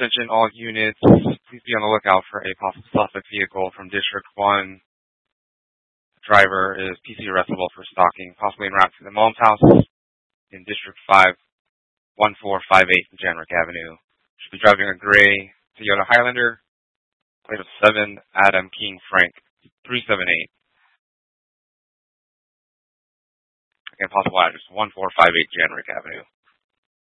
Attention all units, please be on the lookout for a possible suspect vehicle from District 1. Driver is PC arrestable for stalking, possibly en route to the mom's house in District 5, 1458 Janrick Avenue. Should be driving a gray Toyota Highlander, plate of 7, Adam King Frank, 378. Again, possible address, 1458 Janrick Avenue.